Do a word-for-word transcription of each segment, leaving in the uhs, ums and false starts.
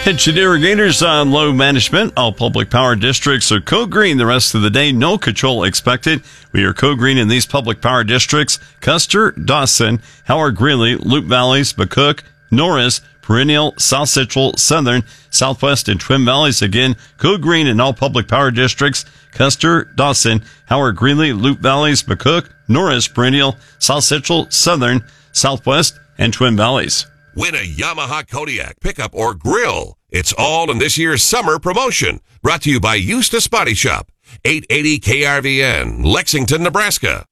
Pension irrigators on low management. All public power districts are code green the rest of the day. No control expected. We are code green in these public power districts: Custer, Dawson, Howard Greeley, Loup Valleys, McCook, Norris, Perennial, South Central, Southern, Southwest, and Twin Valleys. Again, code green in all public power districts: Custer, Dawson, Howard Greeley, Loup Valleys, McCook, Norris, Perennial, South Central, Southern, Southwest, and Twin Valleys. Win a Yamaha Kodiak pickup or grill. It's all in this year's summer promotion. Brought to you by Eustace Body Shop, eight eighty K R V N, Lexington, Nebraska.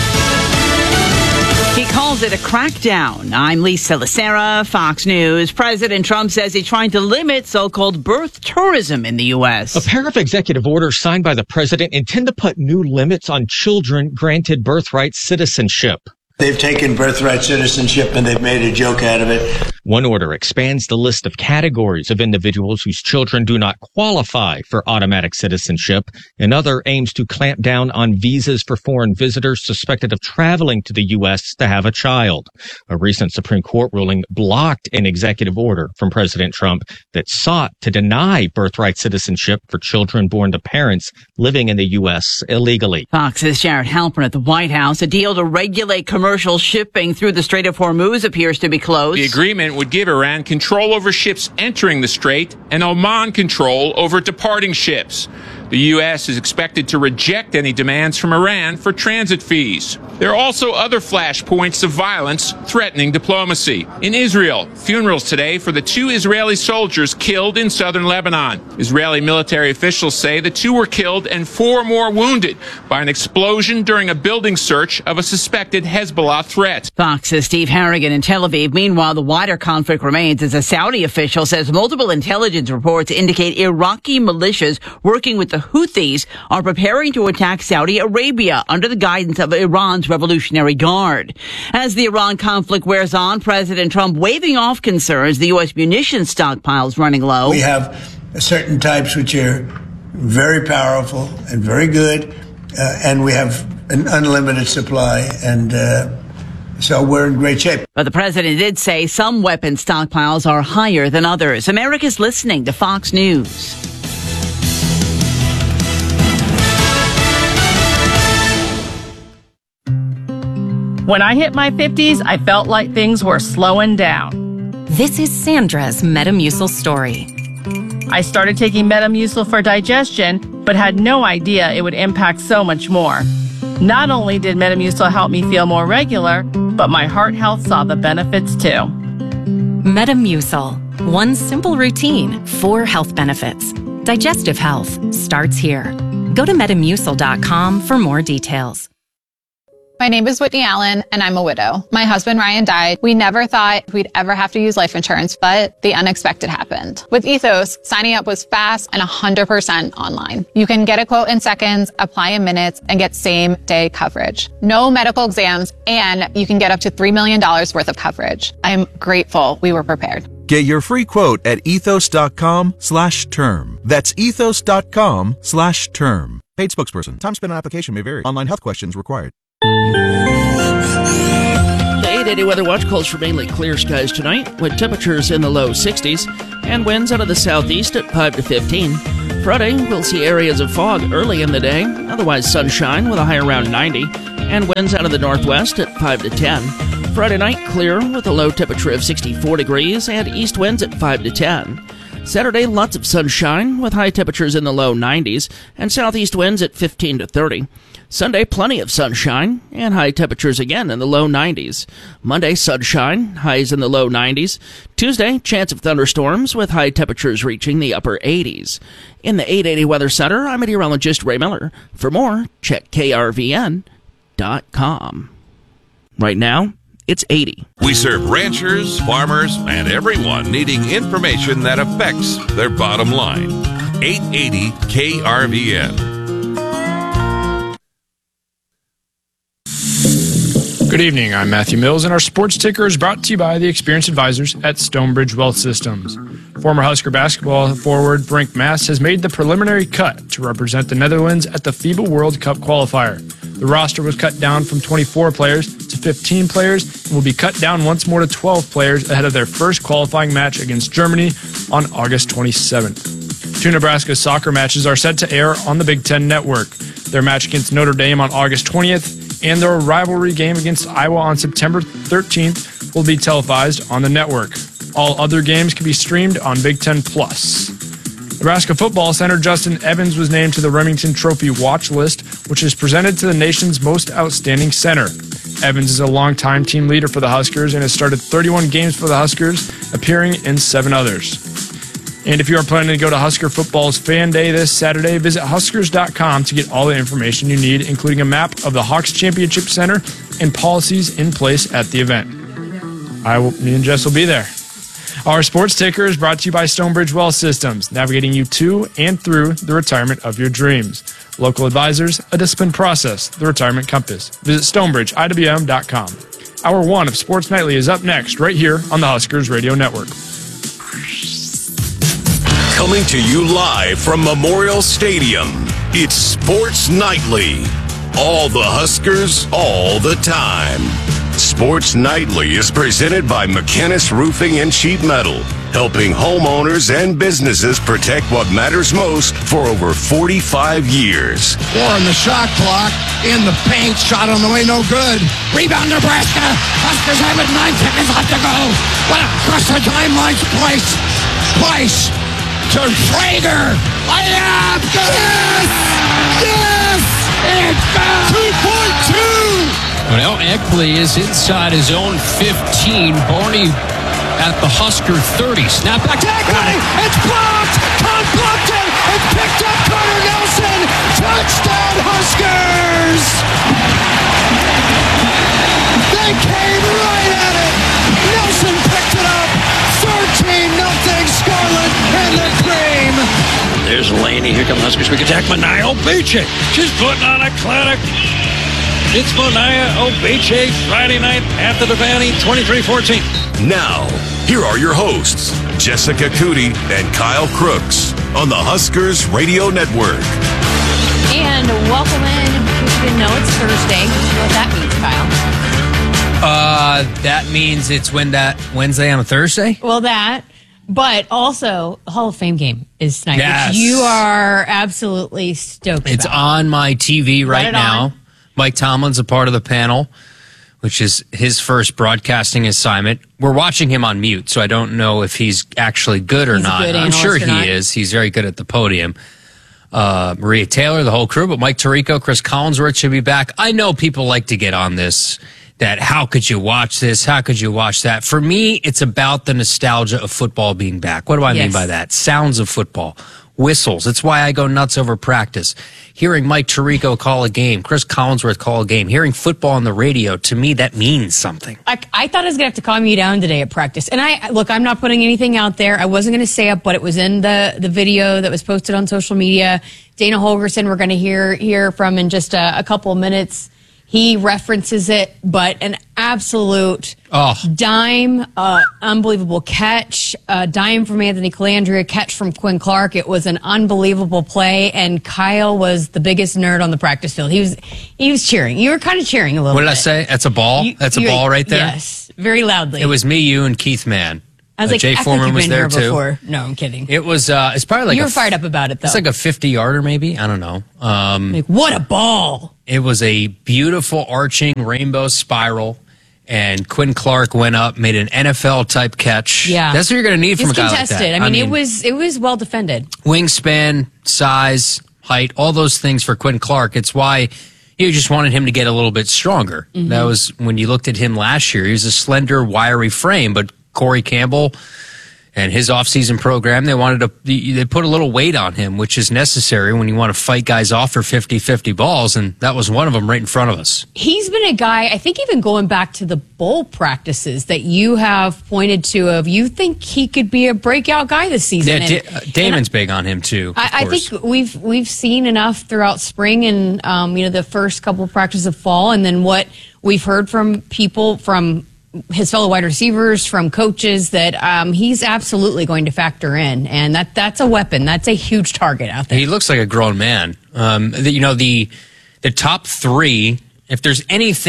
He calls it a crackdown. I'm Lisa Lacera, Fox News. President Trump says he's trying to limit so-called birth tourism in the U S. A pair of executive orders signed by the president intend to put new limits on children granted birthright citizenship. They've taken birthright citizenship and they've made a joke out of it. One order expands the list of categories of individuals whose children do not qualify for automatic citizenship. Another aims to clamp down on visas for foreign visitors suspected of traveling to the U S to have a child. A recent Supreme Court ruling blocked an executive order from President Trump that sought to deny birthright citizenship for children born to parents living in the U S illegally. Fox's Jared Halpern at the White House. A deal to regulate commercial shipping through the Strait of Hormuz appears to be close. The agreement would give Iran control over ships entering the strait and Oman control over departing ships. The U S is expected to reject any demands from Iran for transit fees. There are also other flashpoints of violence threatening diplomacy. In Israel, funerals today for the two Israeli soldiers killed in southern Lebanon. Israeli military officials say the two were killed and four more wounded by an explosion during a building search of a suspected Hezbollah threat. Fox's Steve Harrigan in Tel Aviv. Meanwhile, the wider conflict remains as a Saudi official says multiple intelligence reports indicate Iraqi militias working with the Houthis are preparing to attack Saudi Arabia under the guidance of Iran's Revolutionary Guard. As the Iran conflict wears on, President Trump waving off concerns the U S munitions stockpiles running low. We have certain types which are very powerful and very good, uh, and we have an unlimited supply, and uh, so we're in great shape. But the president did say some weapon stockpiles are higher than others. America's listening to Fox News. When I hit my fifties, I felt like things were slowing down. This is Sandra's Metamucil story. I started taking Metamucil for digestion, but had no idea it would impact so much more. Not only did Metamucil help me feel more regular, but my heart health saw the benefits too. Metamucil. One simple routine, four health benefits. Digestive health starts here. Go to metamucil dot com for more details. My name is Whitney Allen, and I'm a widow. My husband, Ryan, died. We never thought we'd ever have to use life insurance, but the unexpected happened. With Ethos, signing up was fast and one hundred percent online. You can get a quote in seconds, apply in minutes, and get same-day coverage. No medical exams, and you can get up to three million dollars worth of coverage. I'm grateful we were prepared. Get your free quote at ethos dot com slash term. That's ethos dot com slash term. Paid spokesperson. Time spent on application may vary. Online health questions required. The eight eighty Weather Watch calls for mainly clear skies tonight, with temperatures in the low sixties and winds out of the southeast at five to fifteen. Friday, we'll see areas of fog early in the day, otherwise sunshine with a high around ninety, and winds out of the northwest at five to ten. Friday night, clear with a low temperature of sixty-four degrees and east winds at five to ten. Saturday, lots of sunshine with high temperatures in the low nineties and southeast winds at fifteen to thirty. Sunday, plenty of sunshine and high temperatures again in the low nineties. Monday, sunshine, highs in the low nineties. Tuesday, chance of thunderstorms with high temperatures reaching the upper eighties. In the eight eighty Weather Center, I'm meteorologist Ray Miller. For more, check K R V N dot com. Right now, it's eighty. We serve ranchers, farmers, and everyone needing information that affects their bottom line. eight eighty K R V N. Good evening, I'm Matthew Mills, and our sports ticker is brought to you by the experienced advisors at Stonebridge Wealth Systems. Former Husker basketball forward Brink Mass has made the preliminary cut to represent the Netherlands at the FIBA World Cup qualifier. The roster was cut down from twenty-four players to fifteen players and will be cut down once more to twelve players ahead of their first qualifying match against Germany on August twenty-seventh. Two Nebraska soccer matches are set to air on the Big Ten Network. Their match against Notre Dame on August twentieth and their rivalry game against Iowa on September thirteenth will be televised on the network. All other games can be streamed on Big Ten Plus. Nebraska football center Justin Evans was named to the Remington Trophy watch list, which is presented to the nation's most outstanding center. Evans is a longtime team leader for the Huskers and has started thirty-one games for the Huskers, appearing in seven others. And if you are planning to go to Husker football's Fan Day this Saturday, visit Huskers dot com to get all the information you need, including a map of the Hawks Championship Center and policies in place at the event. I will, me and Jess will be there. Our sports ticker is brought to you by Stonebridge Wealth Systems, navigating you to and through the retirement of your dreams. Local advisors, a disciplined process, the Retirement Compass. Visit Stonebridge I W M dot com. Hour one of Sports Nightly is up next, right here on the Huskers Radio Network. Coming to you live from Memorial Stadium, it's Sports Nightly. All the Huskers, all the time. Sports Nightly is presented by McKinnis Roofing and Sheet Metal, helping homeowners and businesses protect what matters most for over forty-five years. Four on the shot clock, in the paint, shot on the way, no good. Rebound Nebraska, Huskers have it, nine seconds left to go. What a crush the timelines, Price, Price to Prager, layup, yes, yes, it's good. two point two. Well, Eckley is inside his own fifteen. Barney at the Husker thirty. Snap back to Eckley. It's blocked. Con blocked it. It's picked up. Carter Nelson. Touchdown Huskers. They came right at it. Nelson picked it up. thirteen nothing Scarlet and the cream. There's Laney. Here come Huskers. Quick attack. Mania Obeche. She's putting on a clinic. It's Mania Obeche Friday night at the Devaney, twenty-three fourteen. Now, here are your hosts, Jessica Cootie and Kyle Crooks on the Huskers Radio Network. And welcome in. You didn't know it's Thursday. You know what that means, Kyle? Uh, that means it's when that Wednesday on a Thursday? Well, that. But also, Hall of Fame game is tonight, yes. which you are absolutely stoked It's about. on my T V right, right now. On. Mike Tomlin's a part of the panel, which is his first broadcasting assignment. We're watching him on mute, so I don't know if he's actually good or he's not. Good I'm sure he not. is. He's very good at the podium. Uh, Maria Taylor, the whole crew, but Mike Tirico, Chris Collinsworth should be back. I know people like to get on this, that how could you watch this? How could you watch that? For me, it's about the nostalgia of football being back. What do I yes. mean by that? Sounds of football. Whistles. That's why I go nuts over practice. Hearing Mike Tirico call a game, Chris Collinsworth call a game, hearing football on the radio, to me, that means something. I, I thought I was going to have to calm you down today at practice. And I, look, I'm not putting anything out there. I wasn't going to say it, but it was in the, the video that was posted on social media. Dana Holgerson, we're going to hear, hear from in just a, a couple of minutes. He references it, but an absolute oh. dime, uh, unbelievable catch, uh, dime from Anthony Calandria, catch from Quinn Clark. It was an unbelievable play, and Kyle was the biggest nerd on the practice field. He was, he was cheering. You were kind of cheering a little bit. What did bit. I say? That's a ball? You, That's a ball right there? Yes, very loudly. It was me, you, and Keith Mann. I was uh, like, Jay I Foreman think you've was been there here too. Before. No, I'm kidding. It was. Uh, it's probably like you were a, fired up about it though. It's like a fifty yarder, maybe. I don't know. Um, like what a ball! It was a beautiful arching rainbow spiral, and Quinn Clark went up, made an N F L type catch. Yeah, that's what you're going to need from it's a guy contested. like that. I mean, I mean, it was it was well defended. Wingspan, size, height, all those things for Quinn Clark. It's why you just wanted him to get a little bit stronger. Mm-hmm. That was when you looked at him last year. He was a slender, wiry frame, but Corey Campbell and his offseason program, they wanted to, they put a little weight on him, which is necessary when you want to fight guys off for fifty fifty balls, and that was one of them right in front of us. He's been a guy, I think even going back to the bowl practices that you have pointed to of, you think he could be a breakout guy this season. Yeah, and, da- Damon's big on him too. I, I think we've we've seen enough throughout spring and um, you know the first couple of practices of fall, and then what we've heard from people from his fellow wide receivers, from coaches, that um, he's absolutely going to factor in, and that that's a weapon. That's a huge target out there. He looks like a grown man. Um, the, you know, the the top three, if there's anything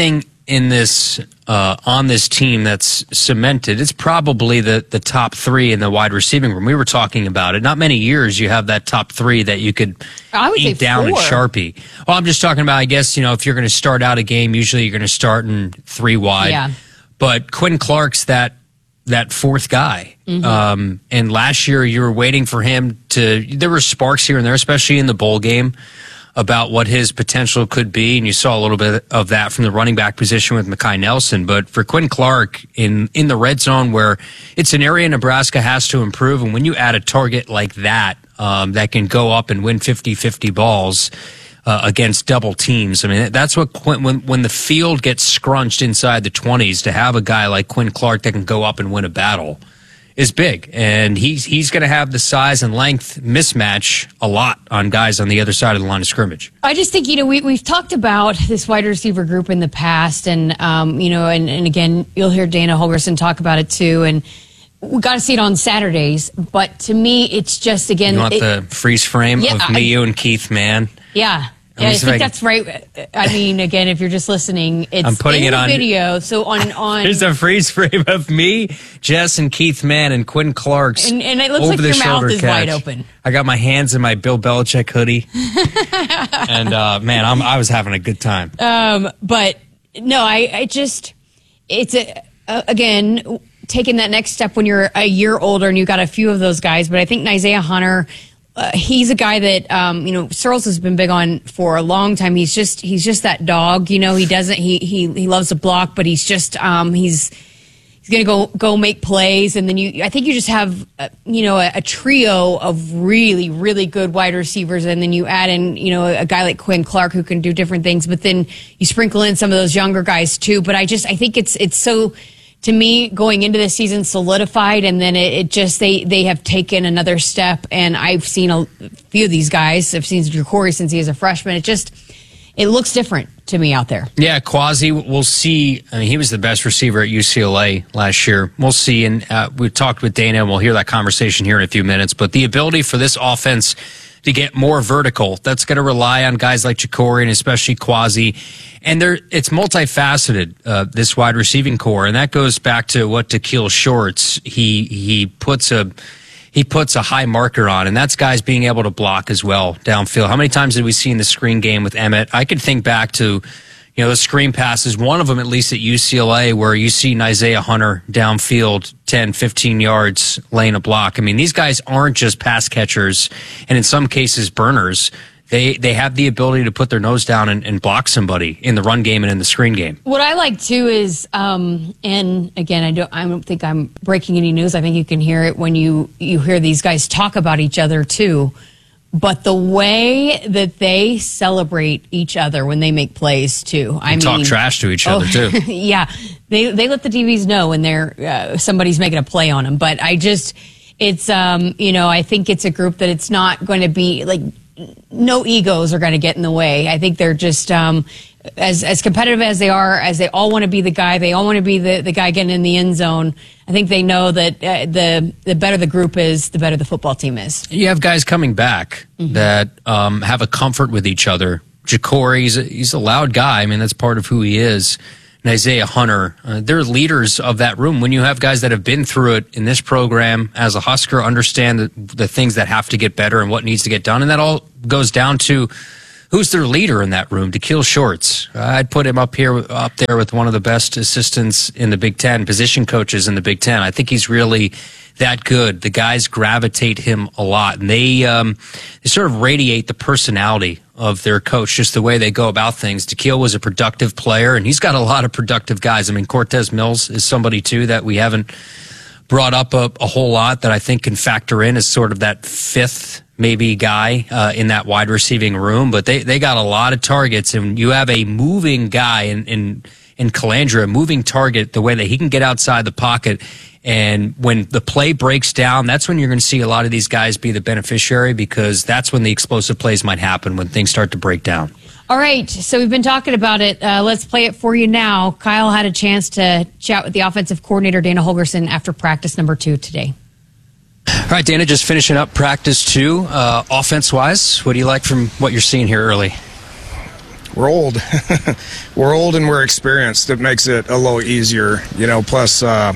in this uh, on this team that's cemented, it's probably the the top three in the wide receiving room. We were talking about it. Not many years you have that top three that you could I would eat say down four. and Sharpie. Well, I'm just talking about, I guess, you know, if you're going to start out a game, usually you're going to start in three wide. Yeah. But Quinn Clark's that that fourth guy. Mhm. Um, and last year you were waiting for him to, there were sparks here and there, especially in the bowl game, about what his potential could be. And you saw a little bit of that from the running back position with Mekhi Nelson. But for Quinn Clark in, in the red zone, where it's an area Nebraska has to improve, and when you add a target like that, um, that can go up and win fifty-fifty balls, Uh, against double teams. I mean, that's what Quinn, when when the field gets scrunched inside the twenties, to have a guy like Quinn Clark that can go up and win a battle is big. And he's he's going to have the size and length mismatch a lot on guys on the other side of the line of scrimmage. I just think, you know, we, we've talked about this wide receiver group in the past, and, um, you know, and, and again, you'll hear Dana Holgorsen talk about it too, and we got to see it on Saturdays. But to me, it's just, again... You want it, the freeze frame Yeah, of I- me, you, and Keith, man? Yeah. Let Yeah, me I see if think I can- that's right. I mean, again, if you're just listening, it's I'm putting in it the on- video. So on... on There's a freeze frame of me, Jess, and Keith Mann, and Quinn Clark's And- and it looks like your over-the-shoulder mouth is catch. wide open. I got my hands in my Bill Belichick hoodie, and uh, man, I'm, I was having a good time. Um, but no, I, I just, it's a, uh, again, taking that next step when you're a year older and you got a few of those guys. But I think Isaiah Hunter, uh, he's a guy that, um, you know, Searles has been big on for a long time. He's just, he's just that dog, you know, he doesn't, he, he, he loves to block, but he's just, um, he's, he's going to go, go make plays. And then you, I think you just have, uh, you know, a, a trio of really, really good wide receivers. And then you add in, you know, a guy like Quinn Clark who can do different things, but then you sprinkle in some of those younger guys too. But I just, I think it's, it's so, to me, going into this season solidified, and then it, it just, they, they have taken another step. And I've seen a few of these guys. I've seen Jacory since he was a freshman. It just, it looks different to me out there. Yeah, Quasi, we'll see. I mean, he was the best receiver at U C L A last year. We'll see. And uh, we talked with Dana, and we'll hear that conversation here in a few minutes. But the ability for this offense to get more vertical, that's going to rely on guys like Jacory and especially Quasi. And there, it's multifaceted, uh, this wide receiving core. And that goes back to what Da'Keil Shorts, he, he puts a, he puts a high marker on, and that's guys being able to block as well downfield. How many times did we see in the screen game with Emmett? I could think back to, you know, the screen passes, one of them at least at U C L A, where you see Isaiah Hunter downfield ten, fifteen yards laying a block. I mean, these guys aren't just pass catchers and in some cases burners. They they have the ability to put their nose down and, and block somebody in the run game and in the screen game. What I like too is, um, and again, I don't, I don't think I'm breaking any news. I think you can hear it when you you hear these guys talk about each other too. But the way that they celebrate each other when they make plays too, I And mean, talk trash to each other too. yeah, they they let the D Bs know when they're uh, somebody's making a play on them. But I just, it's um, you know, I think it's a group that it's not going to be like. No egos are going to get in the way. I think they're just um, as as competitive as they are, as they all want to be the guy. They all want to be the, the guy getting in the end zone. I think they know that uh, the the better the group is, the better the football team is. You have guys coming back Mm-hmm. that um, have a comfort with each other. Jacory, he's a, he's a loud guy. I mean, that's part of who he is. And Isaiah Hunter, uh, they're leaders of that room. When you have guys that have been through it in this program as a Husker, understand the, the things that have to get better and what needs to get done. And that all goes down to who's their leader in that room. Da'Keil Shorts. I'd put him up here, up there with one of the best assistants in the Big Ten, position coaches in the Big Ten. I think he's really that good. The guys gravitate him a lot, and they um, they sort of radiate the personality of their coach, just the way they go about things. Da'Keil was a productive player, and he's got a lot of productive guys. I mean, Cortez Mills is somebody, too, that we haven't brought up a, a whole lot that I think can factor in as sort of that fifth maybe guy uh, in that wide receiving room. But they, they got a lot of targets, and you have a moving guy in, in, in Calandra, a moving target, the way that he can get outside the pocket. And when the play breaks down, that's when you're going to see a lot of these guys be the beneficiary, because that's when the explosive plays might happen, when things start to break down. All right, so we've been talking about it. Uh, let's play it for you now. Kyle had a chance to chat with the offensive coordinator, Dana Holgorsen, after practice number two today. All right, Dana, just finishing up practice two. Uh, offense-wise, what do you like from what you're seeing here early? we're old. We're old and we're experienced. It makes it a little easier, you know. Plus, uh,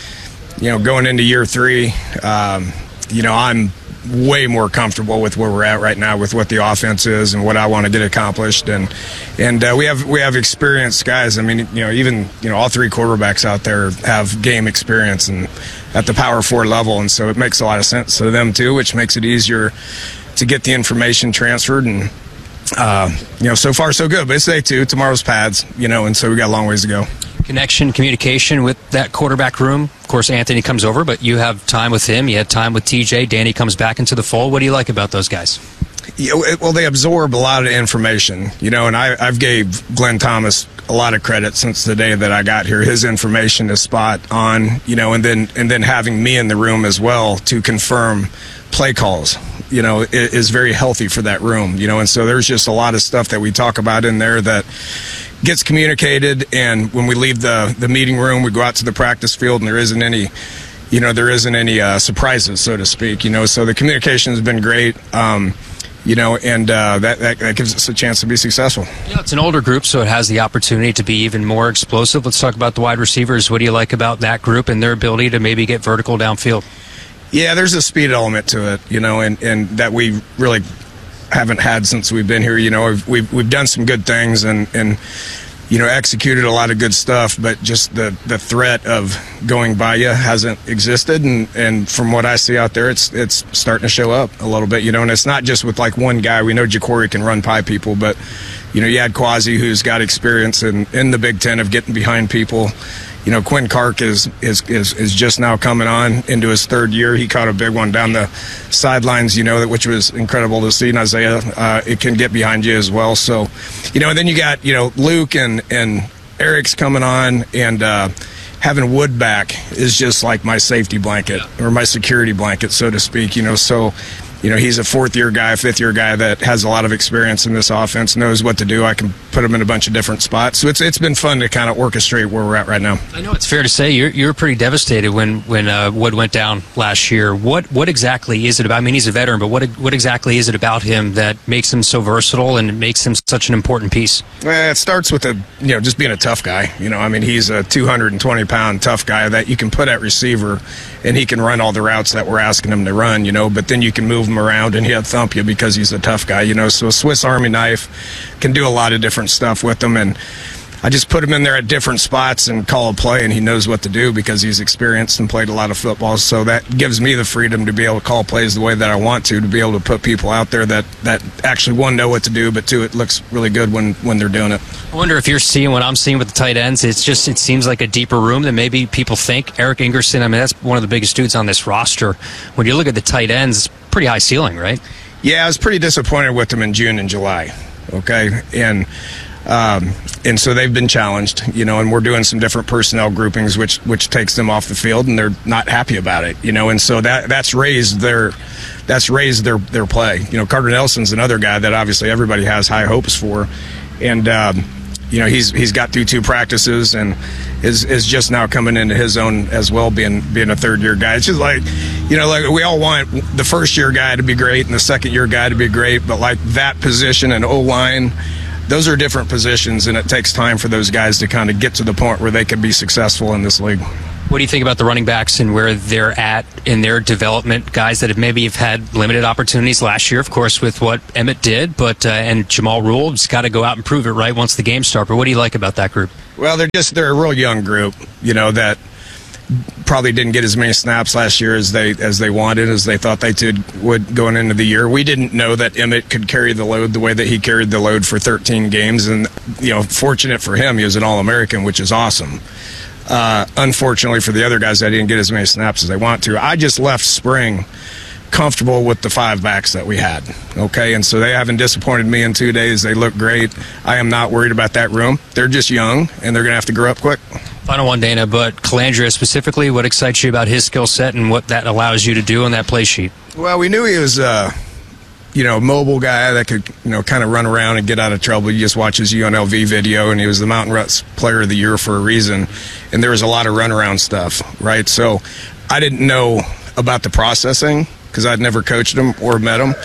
you know, going into year three, um, you know, I'm way more comfortable with where we're at right now with what the offense is and what I want to get accomplished. And and uh, we have we have experienced guys. I mean, you know, even you know all three quarterbacks out there have game experience and at the Power Four level, and so it makes a lot of sense to them too, which makes it easier to get the information transferred. And uh, you know, so far so good. But it's day two, tomorrow's pads, you know, and so we got a long ways to go. Connection, communication with that quarterback room. Of course, Anthony comes over, but you have time with him. You had time with T J. Danny comes back into the fold. What do you like about those guys? Yeah, well, they absorb a lot of information, you know, and I, I've gave Glenn Thomas a lot of credit since the day that I got here. His information is spot on, you know, and then and then having me in the room as well to confirm play calls, you know, is very healthy for that room, you know, and so there's just a lot of stuff that we talk about in there that gets communicated, and when we leave the the meeting room, we go out to the practice field, and there isn't any, you know, there isn't any uh, surprises, so to speak, you know. So the communication has been great, um, you know, and uh, that, that that gives us a chance to be successful. You know, it's an older group, so it has the opportunity to be even more explosive. Let's talk about the wide receivers. What do you like about that group and their ability to maybe get vertical downfield? Yeah, there's a speed element to it, you know, and, and that we really haven't had since we've been here. You know, we've we've, we've done some good things and, and you know, executed a lot of good stuff, but just the, the threat of going by you hasn't existed. And, and from what I see out there, it's it's starting to show up a little bit, you know, and it's not just with like one guy. We know Jacory can run by people, but, you know, you had Quasi, who's got experience in, in the Big Ten of getting behind people. You know, Quinn Kark is, is is is just now coming on into his third year. He caught a big one down the sidelines, you know, which was incredible to see. And Isaiah, uh, it can get behind you as well. So, you know, and then you got, you know, Luke and, and Eric's coming on, and uh, having Wood back is just like my safety blanket or my security blanket, so to speak, you know. So, you know, he's a fourth-year guy, fifth-year guy that has a lot of experience in this offense, knows what to do. I can put him in a bunch of different spots. So it's it's been fun to kind of orchestrate where we're at right now. I know it's fair to say you're you're pretty devastated when when uh, Wood went down last year. What what exactly is it about? I mean, he's a veteran, but what what exactly is it about him that makes him so versatile and makes him such an important piece? Well, it starts with a you know just being a tough guy. You know, I mean, he's a two hundred twenty pound tough guy that you can put at receiver, and he can run all the routes that we're asking him to run. You know, but then you can move him around and he'll thump you because he's a tough guy, you know. So a Swiss Army knife can do a lot of different stuff with him, and I just put him in there at different spots and call a play, and he knows what to do because he's experienced and played a lot of football. So that gives me the freedom to be able to call plays the way that I want to, to be able to put people out there that, that actually, one, know what to do, but two, it looks really good when, when they're doing it. I wonder if you're seeing what I'm seeing with the tight ends. It's just, it seems like a deeper room than maybe people think. Eric Ingerson, I mean, that's one of the biggest dudes on this roster. When you look at the tight ends, it's pretty high ceiling, right? Yeah, I was pretty disappointed with them in June and July, okay? And um, and so they've been challenged, you know, and we're doing some different personnel groupings, which which takes them off the field, and they're not happy about it, you know, and so that that's raised their that's raised their, their play. You know, Carter Nelson's another guy that obviously everybody has high hopes for, and um, you know, he's he's got through two practices and is is just now coming into his own as well, being being a third year guy. It's just like, you know, like we all want the first year guy to be great and the second year guy to be great, but like that position and O-line, those are different positions, and it takes time for those guys to kind of get to the point where they can be successful in this league. What do you think about the running backs and where they're at in their development? Guys that have maybe have had limited opportunities last year, of course, with what Emmett did, but uh, and Jamal Rule has got to go out and prove it right once the games start. But what do you like about that group? Well, they're just they're a real young group, you know, that probably didn't get as many snaps last year as they as they wanted, as they thought they did, would going into the year. We didn't know that Emmett could carry the load the way that he carried the load for thirteen games, and you know, fortunate for him, he was an All-American, which is awesome. Uh, unfortunately for the other guys, I didn't get as many snaps as they want to. I just left spring comfortable with the five backs that we had, okay? And so they haven't disappointed me in two days. They look great. I am not worried about that room. They're just young, and they're going to have to grow up quick. Final one, Dana, but Calandria specifically, what excites you about his skill set and what that allows you to do on that play sheet? Well, we knew he was uh, you know, mobile guy that could, you know, kind of run around and get out of trouble. You just watch his U N L V video, and he was the Mountain Ruts Player of the Year for a reason. And there was a lot of runaround stuff, right? So I didn't know about the processing because I'd never coached him or met him.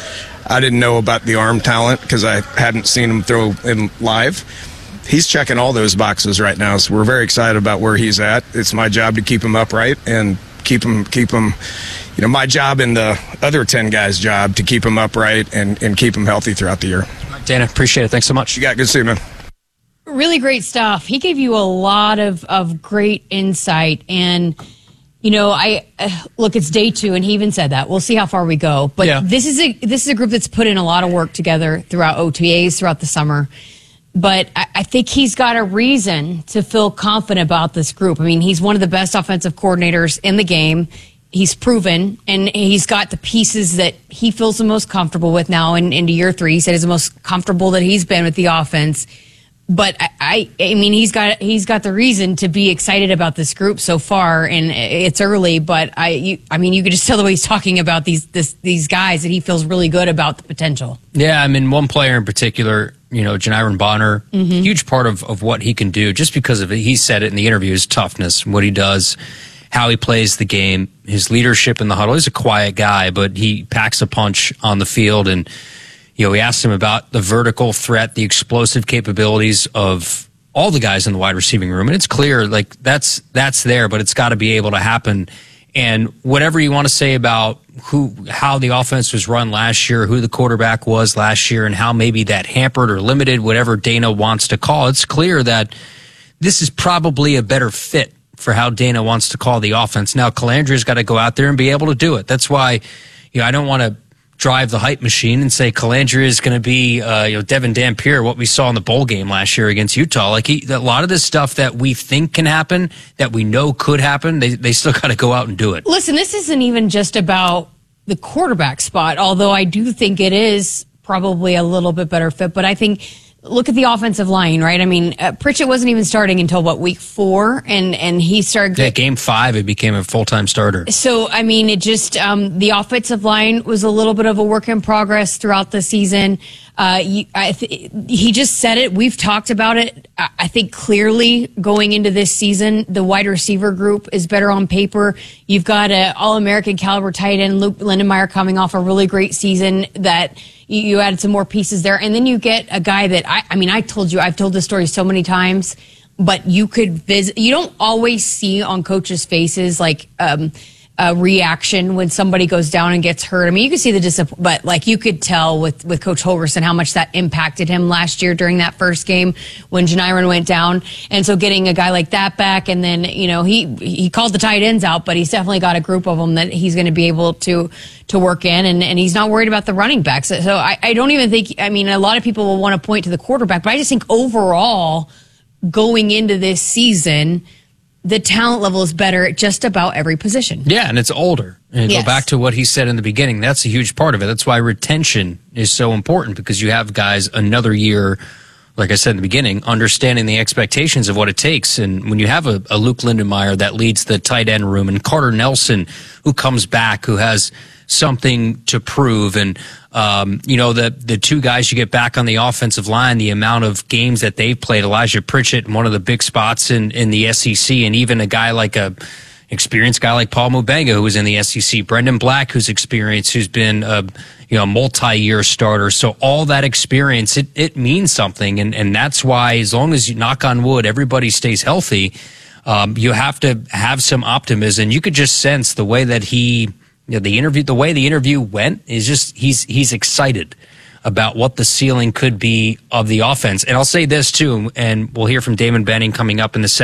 I didn't know about the arm talent because I hadn't seen him throw in live. He's checking all those boxes right now, so we're very excited about where he's at. It's my job to keep him upright and keep him, keep him, you know, my job and the other ten guys' job to keep him upright and, and keep him healthy throughout the year. Dana, appreciate it. Thanks so much. You got good to see you, man. Really great stuff. He gave you a lot of, of great insight. And, you know, I uh, look, it's day two, and he even said that. We'll see how far we go. But Yeah. this is a this is a group that's put in a lot of work together throughout O T As, throughout the summer. But I, I think he's got a reason to feel confident about this group. I mean, he's one of the best offensive coordinators in the game. He's proven, and he's got the pieces that he feels the most comfortable with now in, into year three. He said he's the most comfortable that he's been with the offense. But I, I, I mean, he's got he's got the reason to be excited about this group so far, and it's early. But I, you, I mean, you could just tell the way he's talking about these this, these guys that he feels really good about the potential. Yeah, I mean, one player in particular, you know, Janiron Bonner, Mhm. huge part of, of what he can do, just because of it. He said it in the interview, his toughness, what he does, how he plays the game, his leadership in the huddle. He's a quiet guy, but he packs a punch on the field. And, you know, we asked him about the vertical threat, the explosive capabilities of all the guys in the wide receiving room. And it's clear, like, that's that's there, but it's got to be able to happen. And whatever you want to say about who, how the offense was run last year, who the quarterback was last year, and how maybe that hampered or limited whatever Dana wants to call, it's clear that this is probably a better fit for how Dana wants to call the offense. Now, Calandria's got to go out there and be able to do it. That's why, you know, I don't want to drive the hype machine and say Calandria is going to be, uh, you know, Devin Dampier, what we saw in the bowl game last year against Utah. Like, he, a lot of this stuff that we think can happen, that we know could happen, they, they still got to go out and do it. Listen, this isn't even just about the quarterback spot, although I do think it is probably a little bit better fit. But I think, look at the offensive line, right? I mean, uh, Pritchett wasn't even starting until, what, week four? And, and he started... Yeah, game five, it became a full-time starter. So, I mean, it just, um, the offensive line was a little bit of a work in progress throughout the season. Uh, you, I th- he just said it. We've talked about it. I, I think clearly going into this season, the wide receiver group is better on paper. You've got an All-American caliber tight end, Luke Lindenmeyer, coming off a really great season that you, you added some more pieces there. And then you get a guy that, I, I mean, I told you, I've told this story so many times, but you could visit, you don't always see on coaches' faces, like, um, a reaction when somebody goes down and gets hurt. I mean, you could see the disappointment, but like you could tell with, with Coach Holgorsen how much that impacted him last year during that first game when Janiron went down. And so getting a guy like that back, and then, you know, he, he called the tight ends out, but he's definitely got a group of them that he's going to be able to, to work in. And, and he's not worried about the running backs. So I, I don't even think, I mean, a lot of people will want to point to the quarterback, but I just think overall going into this season, the talent level is better at just about every position. Yeah, and it's older. And Yes. go back to what he said in the beginning. That's a huge part of it. That's why retention is so important, because you have guys another year, like I said in the beginning, understanding the expectations of what it takes. And when you have a, a Luke Lindenmeyer that leads the tight end room, and Carter Nelson, who comes back, who has something to prove, and um, you know, the the two guys you get back on the offensive line, the amount of games that they've played, Elijah Pritchett in one of the big spots in, in the S E C, and even a guy like a experienced guy like Paul Mubenga, who was in the S E C, Brendan Black, who's experienced, who's been a you know multi-year starter. So all that experience, it it means something, and and that's why, as long as you knock on wood, everybody stays healthy, um, you have to have some optimism. You could just sense the way that he. You know, the interview, the way the interview went is just, he's, he's excited about what the ceiling could be of the offense. And I'll say this too, and we'll hear from Damon Benning coming up in the second.